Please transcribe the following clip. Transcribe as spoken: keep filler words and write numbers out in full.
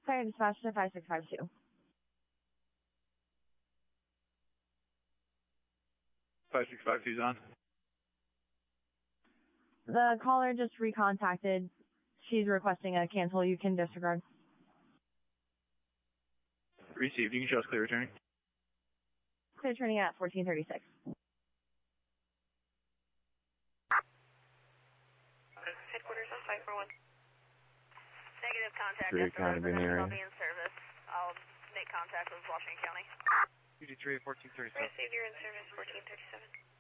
Fire dispatch to five six five two. five six five two's on. The caller just recontacted. She's requesting a cancel. You can disregard. Received. You can show us clear returning. Clear turning at fourteen thirty-six. Headquarters on five four one. Negative contact. Three Academy area. I'll be in service. I'll make contact with Washington County. two two three at fourteen thirty-seven. Receive, you're in service, fourteen thirty-seven.